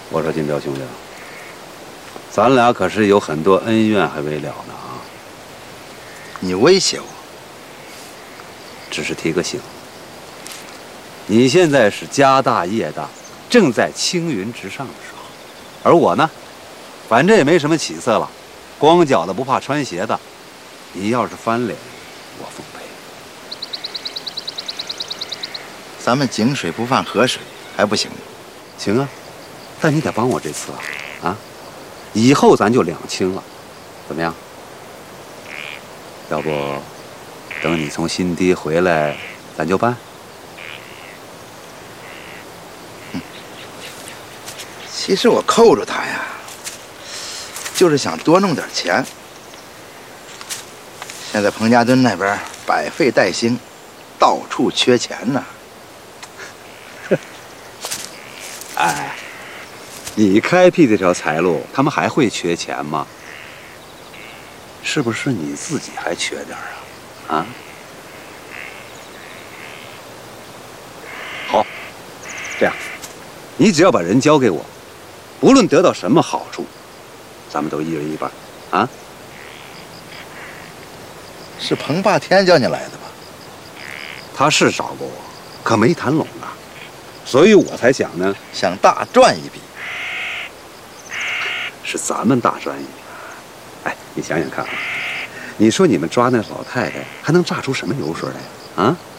我说金彪兄弟，咱俩可是有很多恩怨还未了呢啊！ 你威胁我？ 只是提个醒，你现在是家大业大，正在青云直上的时候，而我呢，反正也没什么起色了，光脚的不怕穿鞋的，你要是翻脸，我奉陪。 咱们井水不犯河水，还不行吗？ 行啊，但你得帮我这次啊！以后咱就两清了，怎么样？要不等你从新堤回来，咱就办。 其实我扣着他呀，就是想多弄点钱。现在彭家墩那边百废待兴，到处缺钱呢。 哎，你开辟这条财路，他们还会缺钱吗？是不是你自己还缺点啊？啊？好，这样，你只要把人交给我，不论得到什么好处，咱们都一人一半，啊？ 是彭霸天叫你来的吧？ 他是找过我，可没谈拢啊，所以我才想呢， 想大赚一笔。 是咱们大赚一笔。哎，你想想看啊，你说你们抓那老太太，还能榨出什么油水来啊？